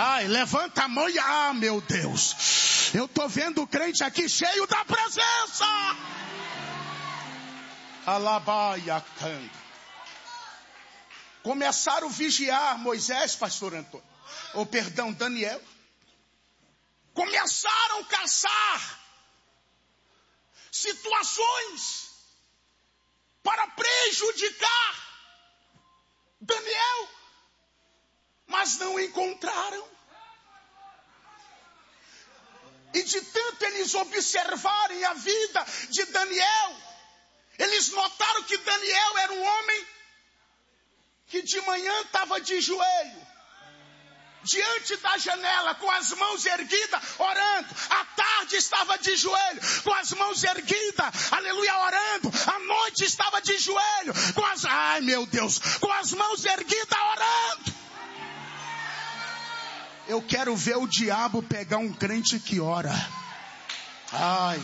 Ai, levanta a mão e... Ah, meu Deus. Eu estou vendo o crente aqui cheio da presença. Alabaia canta. Começaram a vigiar Moisés, pastor Antônio. Daniel. Começaram a caçar situações para prejudicar Daniel, mas não encontraram. E de tanto eles observarem a vida de Daniel, eles notaram que Daniel era um homem que de manhã estava de joelho, diante da janela, com as mãos erguidas, orando. À tarde estava de joelho, com as mãos erguidas, aleluia, orando. À noite estava de joelho, ai meu Deus, com as mãos erguidas, orando. Eu quero ver o diabo pegar um crente que ora. Ai,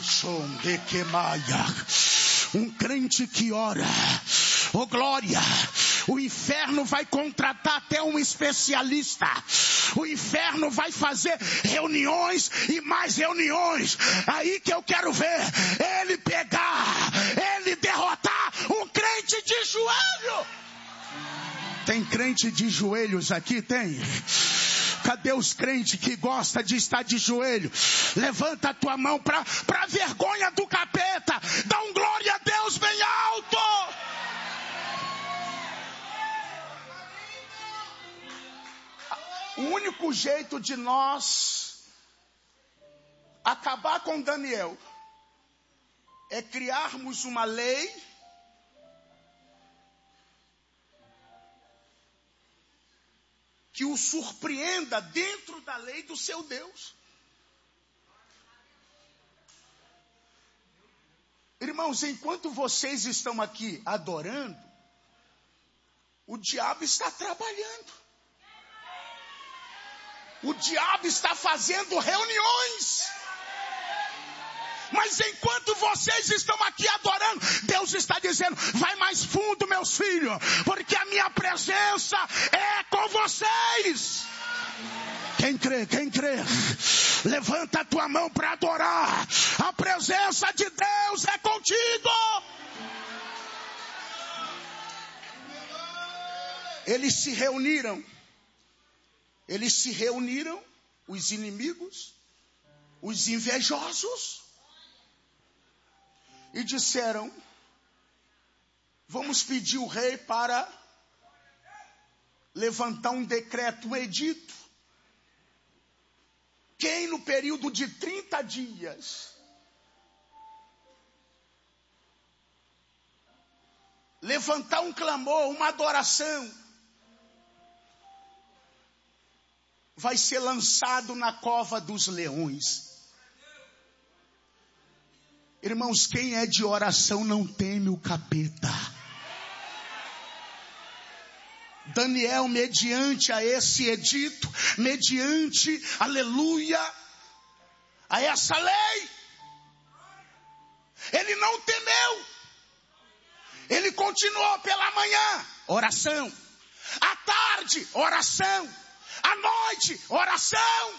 um crente que ora. Oh glória. O inferno vai contratar até um especialista. O inferno vai fazer reuniões e mais reuniões. Aí que eu quero ver ele pegar, ele derrotar um crente de joelho. Tem crente de joelhos aqui? Tem? Cadê os crentes que gostam de estar de joelho? Levanta a tua mão para a vergonha do capeta. Dá um glória a Deus bem alto. O único jeito de nós acabar com Daniel é criarmos uma lei que o surpreenda dentro da lei do seu Deus. Irmãos, enquanto vocês estão aqui adorando, o diabo está trabalhando. O diabo está fazendo reuniões. Mas enquanto vocês estão aqui adorando, Deus está dizendo: vai mais fundo, meus filhos, porque a minha presença é com vocês. Quem crê, quem crê, levanta a tua mão para adorar. A presença de Deus é contigo. Eles se reuniram, os inimigos, os invejosos, e disseram: vamos pedir o rei para levantar um decreto, um edito. Quem no período de 30 dias levantar um clamor, uma adoração, vai ser lançado na cova dos leões. Irmãos, quem é de oração não teme o capeta. Daniel, mediante a esse edito, mediante, aleluia, a essa lei, ele não temeu. Ele continuou pela manhã, oração. À tarde, oração. À noite, oração.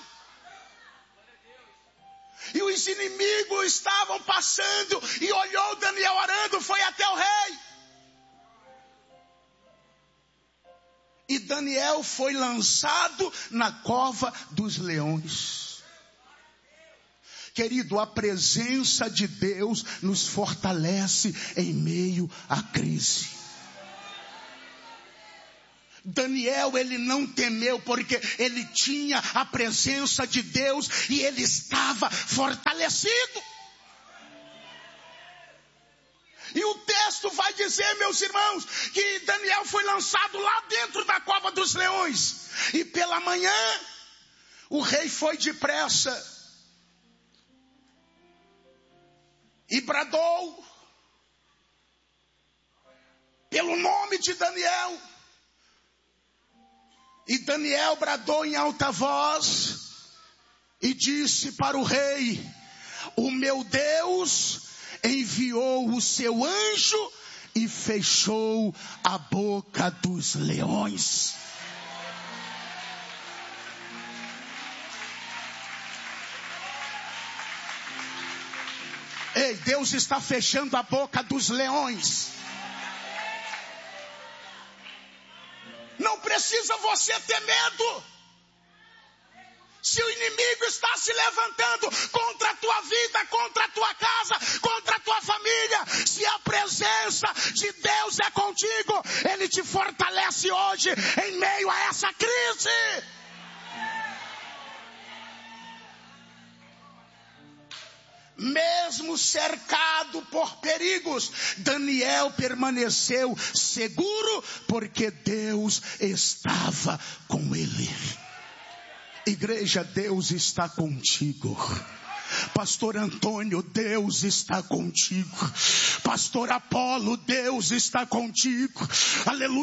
E os inimigos estavam passando e olhou Daniel orando, foi até o rei. E Daniel foi lançado na cova dos leões. Querido, a presença de Deus nos fortalece em meio à crise. Daniel, ele não temeu porque ele tinha a presença de Deus e ele estava fortalecido. E o texto vai dizer, meus irmãos, que Daniel foi lançado lá dentro da cova dos leões. E pela manhã, o rei foi depressa e bradou pelo nome de Daniel. E Daniel bradou em alta voz e disse para o rei: o meu Deus enviou o seu anjo e fechou a boca dos leões. Ei, Deus está fechando a boca dos leões. Não precisa você ter medo. Se o inimigo está se levantando contra a tua vida, contra a tua casa, contra a tua família, se a presença de Deus é contigo, Ele te fortalece hoje em meio a essa crise. Mesmo cercado por perigos, Daniel permaneceu seguro porque Deus estava com ele. Igreja, Deus está contigo. Pastor Antônio, Deus está contigo. Pastor Apolo, Deus está contigo. Aleluia.